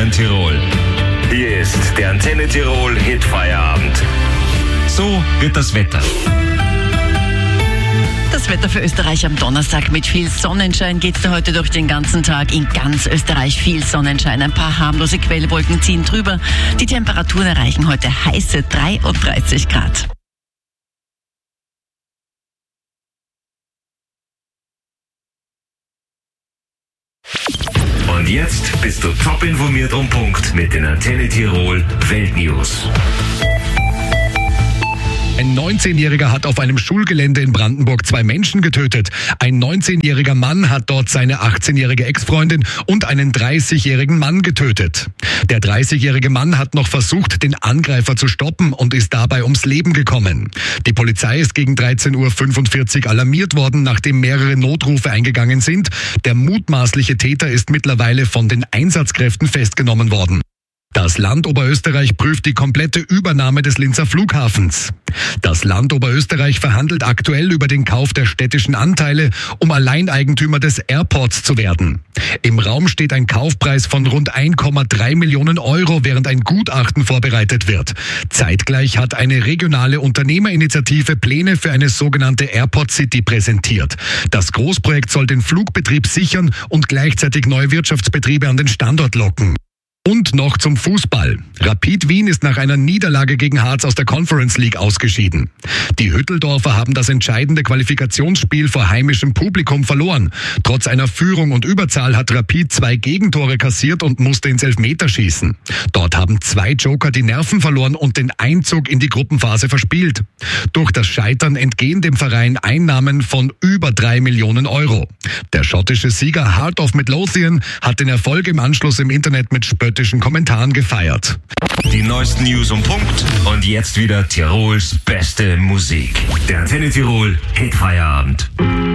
Bayern Tirol. Hier ist der Antenne Tirol Hit-Feierabend. So wird das Wetter. Das Wetter für Österreich am Donnerstag mit viel Sonnenschein geht's da heute durch den ganzen Tag. In ganz Österreich viel Sonnenschein. Ein paar harmlose Quellwolken ziehen drüber. Die Temperaturen erreichen heute heiße 33 Grad. Und jetzt bist du top informiert und Punkt mit den Antenne Tirol Weltnews. Ein 19-Jähriger hat auf einem Schulgelände in Brandenburg 2 Menschen getötet. Ein 19-jähriger Mann hat dort seine 18-jährige Ex-Freundin und einen 30-jährigen Mann getötet. Der 30-jährige Mann hat noch versucht, den Angreifer zu stoppen und ist dabei ums Leben gekommen. Die Polizei ist gegen 13:45 Uhr alarmiert worden, nachdem mehrere Notrufe eingegangen sind. Der mutmaßliche Täter ist mittlerweile von den Einsatzkräften festgenommen worden. Das Land Oberösterreich prüft die komplette Übernahme des Linzer Flughafens. Das Land Oberösterreich verhandelt aktuell über den Kauf der städtischen Anteile, um Alleineigentümer des Airports zu werden. Im Raum steht ein Kaufpreis von rund 1,3 Millionen Euro, während ein Gutachten vorbereitet wird. Zeitgleich hat eine regionale Unternehmerinitiative Pläne für eine sogenannte Airport City präsentiert. Das Großprojekt soll den Flugbetrieb sichern und gleichzeitig neue Wirtschaftsbetriebe an den Standort locken. Und noch zum Fußball. Rapid Wien ist nach einer Niederlage gegen Harz aus der Conference League ausgeschieden. Die Hütteldorfer haben das entscheidende Qualifikationsspiel vor heimischem Publikum verloren. Trotz einer Führung und Überzahl hat Rapid 2 Gegentore kassiert und musste ins Elfmeterschießen. Dort haben 2 Joker die Nerven verloren und den Einzug in die Gruppenphase verspielt. Durch das Scheitern entgehen dem Verein Einnahmen von über 3 Millionen Euro. Der schottische Sieger Heart of Midlothian hat den Erfolg im Anschluss im Internet mit spöttischen Kommentaren gefeiert. Die neuesten News um Punkt und jetzt wieder Tirols beste Musik. Der Antenne Tirol Hit-Feierabend.